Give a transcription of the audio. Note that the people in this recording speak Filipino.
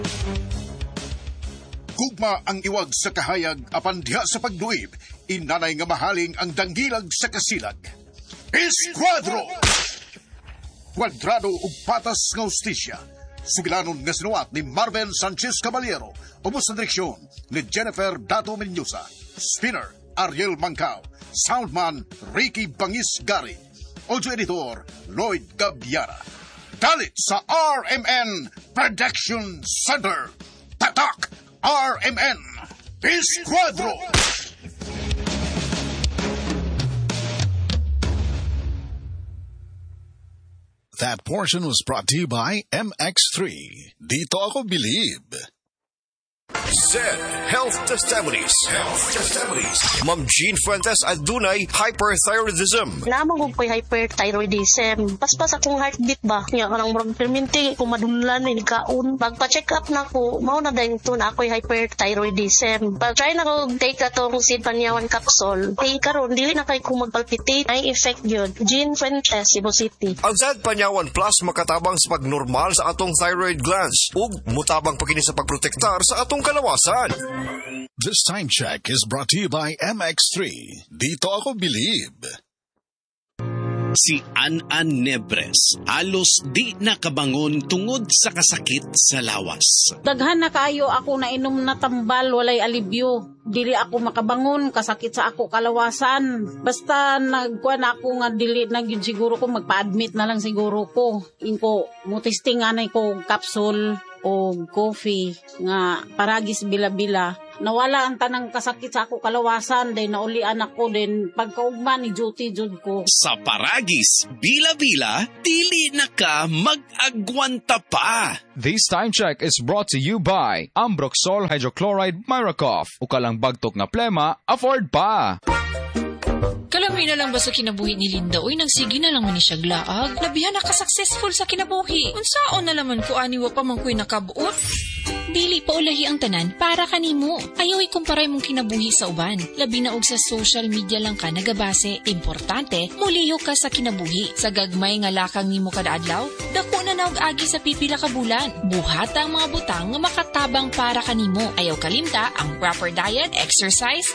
Gugma ang iwag sa kahayag apan diha sa pagduib, inanay nga mahaling ang danggilag sa kasilag. Esquadro! Kwadrado ug patas nga hustisya. Sugilanon nga sinuwat ni Marvel Sanchez Caballero, ubos sa direksyon ni Jennifer Dato Mendoza. Spinner, Ariel Mancao. Soundman, Ricky Bangis Gari. Audio editor, Lloyd Gabiara. Dalit sa RMN Production Center. Tatak! RMN Esquadro! That portion was brought to you by MX3. Dito ako believe. Zed Health Testimonies. Ma'am Jean Fuentes adunay hyperthyroidism. Naman ko ko'y hyperthyroidism. Paspas akong heartbeat ba? Nga karang murag perminti, kung madunlan na nikaon. Pagpa-check up na ko, mao na dahil ito na ako'y hyperthyroidism. Pag-try na ko take atong Sid Panyawan capsule. Karon, dili na kayo kung magpalpitate. Ay effect yun. Jean Fuentes, Cebu City. Ang Zed Panyawan Plus makatabang sa pagnormal sa atong thyroid glands ug mutabang pa kini sa pagprotektar sa atong kalawasan. This time check is brought to you by MX3. Dito ako believe. Si An-An Nebres, alos di nakabangon tungod sa kasakit sa lawas. Daghan na kaayo ako na inom na tambal, walay alibyo. Dili ako makabangon, kasakit sa ako kalawasan. Basta nagkuhan ako nga dili na yun siguro ko, magpa-admit na lang siguro ko. Inko, mutisting nga na ko capsule o coffee nga paragis bila-bila. Nawala ang tanang kasakit sa ako kalawasan, then naulian ako, then pagkaugma ni duty jud ko. Sa paragis, bila-bila, dili na ka mag-agwanta pa. This time check is brought to you by Ambroxol Hydrochloride Miracoff. Ukalang bagtok nga plema, afford pa. Kalamay na lang ba sa kinabuhi ni Linda? Uy, nagsigi na lang man ni siya glaag. Labihan na ka-successful sa kinabuhi. Unsaon na laman ko aniwa pa man ko'y nakabuot? Dili pa ulahi ang tanan para kanimo. Ayaw ikumparay mong kinabuhi sa uban. Labi na og sa social media lang ka nagabase. Importante, muliho ka sa kinabuhi. Sa gagmay nga lakang nimo kada adlaw, dako na naog agi sa pipila ka bulan. Buhat ang mga butang nga makatabang para kanimo. Ayaw kalimta ang proper diet, exercise,